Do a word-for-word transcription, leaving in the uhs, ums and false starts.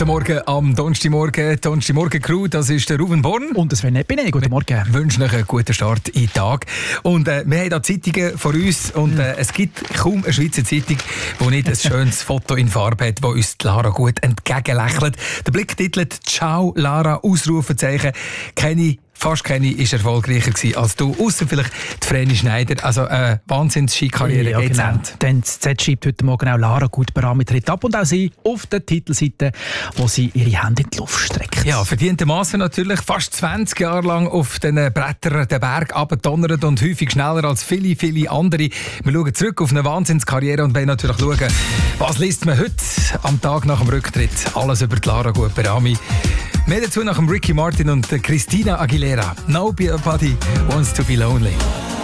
Guten Morgen am Donnerstagmorgen. Donnerstagmorgen Crew, das ist der Ruben Born. Und das Sven Epine. Guten Morgen. Wir wünschen euch einen guten Start in den Tag. Und äh, wir haben da Zeitungen vor uns und äh, es gibt kaum eine Schweizer Zeitung, die nicht ein schönes Foto in Farbe hat, das uns Lara gut entgegenlächelt. Der Blick titelt «Ciao Lara!» Ausrufezeichen. Keine Fast keine ist erfolgreicher gewesen als du, ausser vielleicht die Vreni Schneider. Also eine Wahnsinns-Skikarriere. Ja, genau. Denn das Z schreibt heute Morgen auch «Lara gut beraten tritt ab» und auch sie auf der Titelseite, wo sie ihre Hände in die Luft streckt. Ja, verdientermaßen natürlich fast zwanzig Jahre lang auf den Brettern den Berg abgedonnert und häufig schneller als viele, viele andere. Wir schauen zurück auf eine Wahnsinnskarriere und wollen natürlich schauen, was liest man heute am Tag nach dem Rücktritt. Alles über die Lara gut beraten. Mehr dazu nach dem Ricky Martin und Christina Aguilera. Nobody wants to be lonely.